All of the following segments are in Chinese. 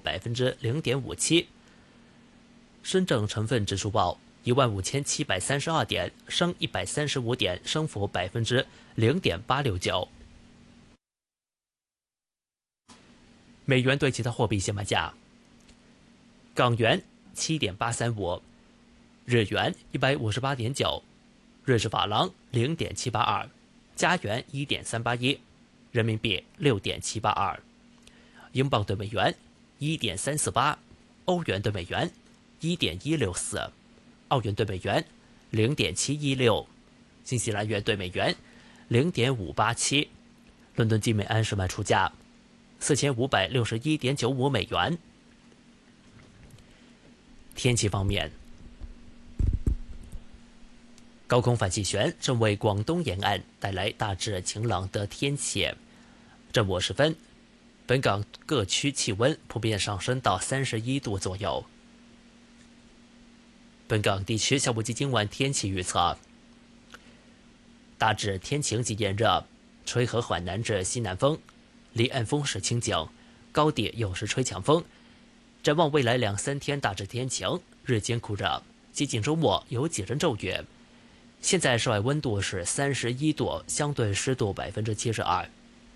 0.57%。深证成分指数报15732点，升135点，升幅0.869%。美元对其他货币现卖价：港元7.835，日元158.9，瑞士法郎0.782，加元1.381，人民币6.782，英镑对美元1.348，欧元对美元1.164，澳元对美元0.716，新西兰元对美元0.587。伦敦金每安士卖出价4561.95美元。天气方面，高空反气旋正为广东沿岸带来大致晴朗的天气。正午时分，本港各区气温普遍上升到31度左右。本港地区下午及今晚天气预测：大致天晴及炎热，吹和缓南至西南风，离岸风势清劲，高地有时吹强风。展望未来2-3天大致天晴，日间酷热，接近周末有几阵骤雨。现在室外温度是31度，相对湿度72%。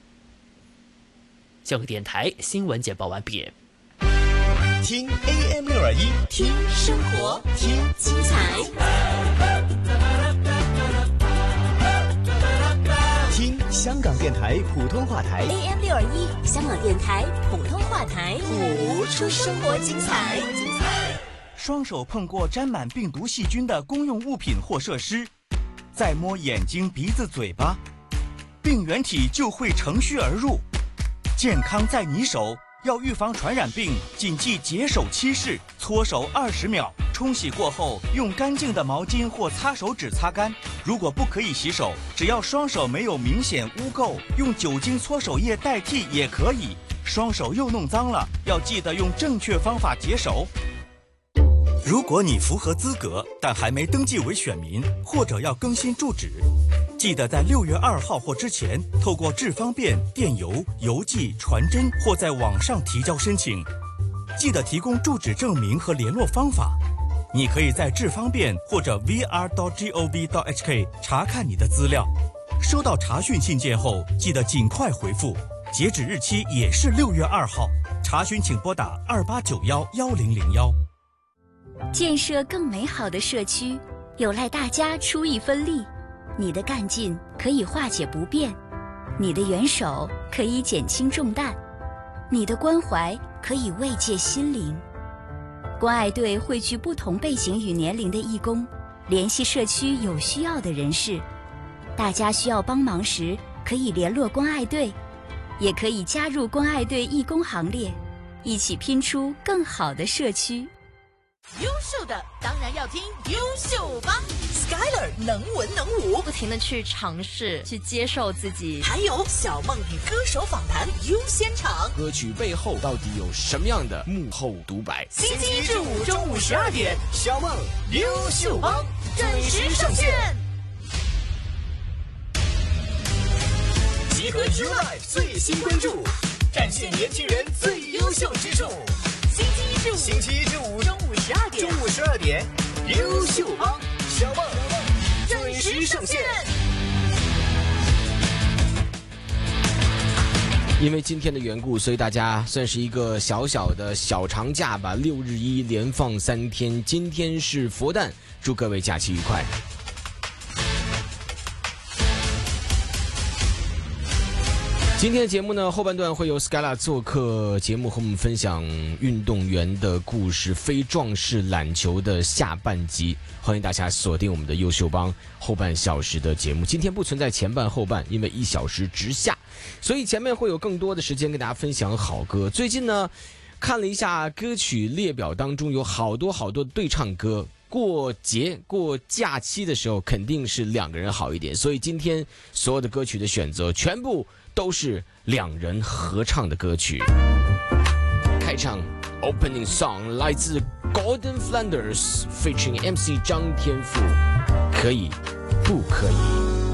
香港电台新闻简报完毕。 听 AM621， 听生活，听精彩， 听香港电台普通话台 AM621， 香港电台普通话台，谱出生活精彩。 双手碰过沾满病毒细菌的公用物品或设施，再摸眼睛、鼻子、嘴巴，病原体就会乘虚而入。健康在你手，要预防传染病，谨记洁手7式：搓手20秒，冲洗过后用干净的毛巾或擦手纸擦干。如果不可以洗手，只要双手没有明显污垢，用酒精搓手液代替也可以。双手又弄脏了，要记得用正确方法洁手。如果你符合资格，但还没登记为选民，或者要更新住址，记得在6月2号或之前，透过智方便、电邮、邮寄、传真或在网上提交申请。记得提供住址证明和联络方法。你可以在智方便或者 vr.gov.hk 查看你的资料。收到查询信件后，记得尽快回复，截止日期也是6月2号。查询请拨打28911001。 建设更美好的社区，有赖大家出一分力。你的干劲可以化解不便，你的援手可以减轻重担，你的关怀可以慰藉心灵。关爱队汇聚不同背景与年龄的义工，联系社区有需要的人士。大家需要帮忙时，可以联络关爱队，也可以加入关爱队义工行列，一起拼出更好的社区。 优秀的当然要听优秀帮 ，Skyler 能文能武， 不停地去尝试，去接受自己。 还有小梦与歌手访谈优先场， 歌曲背后到底有什么样的幕后独白？ 星期一至五中午12点，小梦优秀帮准时上线。集合 YouLife 最新关注，展现年轻人最优秀之处。星期一至五中午12点，优秀帮小梦准时上线。 因为今天的缘故，所以大家算是一个小小的小长假吧，6日1连放3天。今天是佛诞，祝各位假期愉快。今天的节目呢，后半段会由 Skyla 做客节目，和我们分享运动员的故事，非壮士篮球的下半集。欢迎大家锁定我们的优秀帮后半小时的节目。今天不存在前半后半，因为1小时直下，所以前面会有更多的时间跟大家分享好歌。最近呢，看了一下歌曲列表当中，有好多对唱歌。过节过假期的时候肯定是2个人好一点，所以今天所有的歌曲的选择全部都是2人合唱的歌曲。开场 Opening Song 来自 Gordon Flanders featuring MC 张天赋，可以不可以？